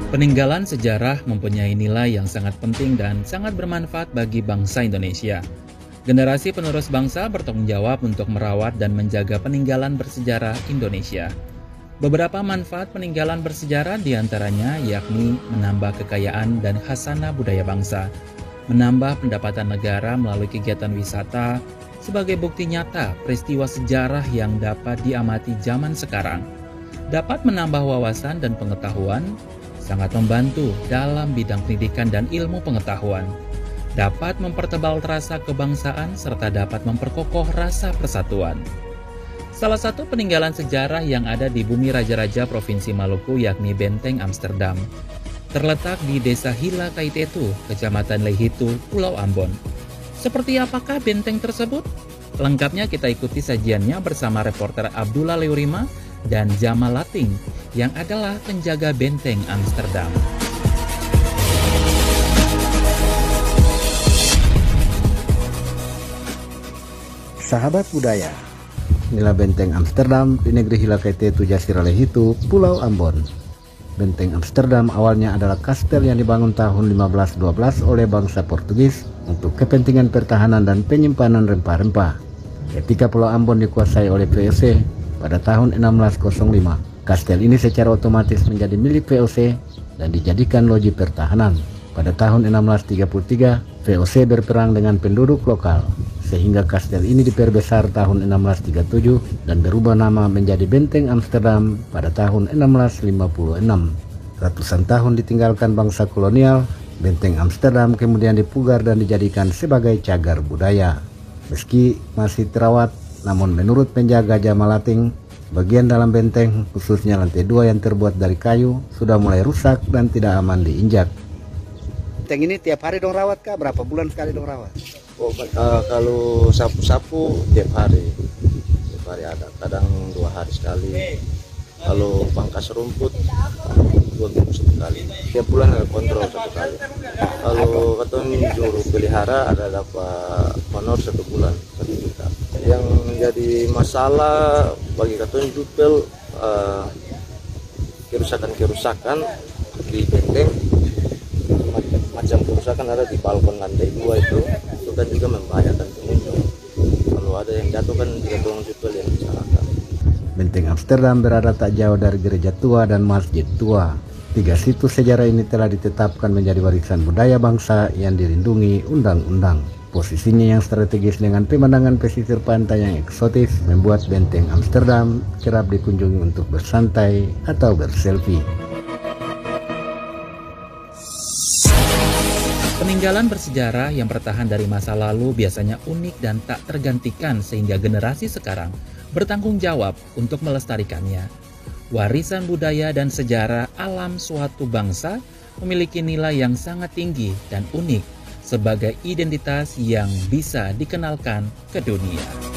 Peninggalan sejarah mempunyai nilai yang sangat penting dan sangat bermanfaat bagi bangsa Indonesia. Generasi penerus bangsa bertanggung jawab untuk merawat dan menjaga peninggalan bersejarah Indonesia. Beberapa manfaat peninggalan bersejarah diantaranya yakni menambah kekayaan dan khasanah budaya bangsa, menambah pendapatan negara melalui kegiatan wisata, sebagai bukti nyata peristiwa sejarah yang dapat diamati zaman sekarang, dapat menambah wawasan dan pengetahuan, sangat membantu dalam bidang pendidikan dan ilmu pengetahuan, dapat mempertebal rasa kebangsaan serta dapat memperkokoh rasa persatuan. Salah satu peninggalan sejarah yang ada di Bumi Raja-Raja Provinsi Maluku yakni Benteng Amsterdam. Terletak di Desa Hila Kaitetu, Kecamatan Lehitu, Pulau Ambon. Seperti apakah benteng tersebut? Lengkapnya kita ikuti sajiannya bersama reporter Abdullah Leurima dan Jamal Lating yang adalah penjaga Benteng Amsterdam. Sahabat budaya, inilah Benteng Amsterdam di negeri Hila Kaitetu Jasira Lehitu, Pulau Ambon. Benteng Amsterdam awalnya adalah kastel yang dibangun tahun 1512 oleh bangsa Portugis untuk kepentingan pertahanan dan penyimpanan rempah-rempah. Ketika Pulau Ambon dikuasai oleh VOC pada tahun 1605, kastel ini secara otomatis menjadi milik VOC dan dijadikan loji pertahanan. Pada tahun 1633, VOC berperang dengan penduduk lokal, sehingga kastel ini diperbesar tahun 1637 dan berubah nama menjadi Benteng Amsterdam pada tahun 1656. Ratusan tahun ditinggalkan bangsa kolonial, Benteng Amsterdam kemudian dipugar dan dijadikan sebagai cagar budaya. Meski masih terawat, namun menurut penjaga Jamal Lating, bagian dalam benteng, khususnya lantai 2 yang terbuat dari kayu, sudah mulai rusak dan tidak aman diinjak. Benteng ini tiap hari dong rawat kah? Berapa bulan sekali dong rawat? Oh, kalau sapu-sapu tiap hari ada, kadang 2 hari sekali. Kalau pangkas rumput 2 minggu sekali. Tiap bulan ada kontrol 1 kali. Kalau katong juru pelihara ada dapat honor 1 bulan 1 juta. Yang menjadi masalah bagi katong jupel kerusakan di benteng. Macam kerusakan ada di balkon lantai 2 itu kan juga membahayakan pengunjung. Kalau ada yang jatuh kan juga tolong jupel yang disalahkan. Benteng Amsterdam berada tak jauh dari gereja tua dan masjid tua. 3 situs sejarah ini telah ditetapkan menjadi warisan budaya bangsa yang dilindungi undang-undang. Posisinya yang strategis dengan pemandangan pesisir pantai yang eksotis membuat Benteng Amsterdam kerap dikunjungi untuk bersantai atau berselfie. Peninggalan bersejarah yang bertahan dari masa lalu biasanya unik dan tak tergantikan sehingga generasi sekarang bertanggung jawab untuk melestarikannya. Warisan budaya dan sejarah alam suatu bangsa memiliki nilai yang sangat tinggi dan unik sebagai identitas yang bisa dikenalkan ke dunia.